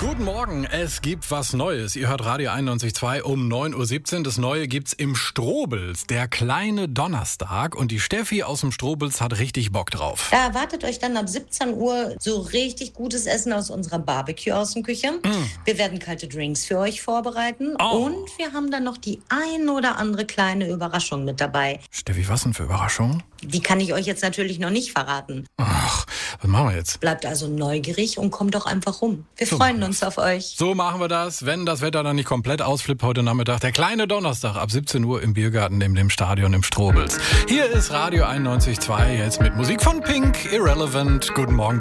Guten Morgen, es gibt was Neues. Ihr hört Radio 91.2 um 9.17 Uhr. Das Neue gibt's im Strobels, der kleine Donnerstag. Und die Steffi aus dem Strobels hat richtig Bock drauf. Da erwartet euch dann ab 17 Uhr so richtig gutes Essen aus unserer Barbecue-Außenküche. Wir werden kalte Drinks für euch vorbereiten. Und wir haben dann noch die ein oder andere kleine Überraschung mit dabei. Steffi, was denn für Überraschungen? Die kann ich euch jetzt natürlich noch nicht verraten. Ach, was machen wir jetzt? Bleibt also neugierig und kommt doch einfach rum. Wir freuen uns auf euch. So machen wir das, wenn das Wetter dann nicht komplett ausflippt heute Nachmittag. Der kleine Donnerstag ab 17 Uhr im Biergarten neben dem Stadion im Strobels. Hier ist Radio 91.2 jetzt mit Musik von Pink, Irrelevant. Guten Morgen.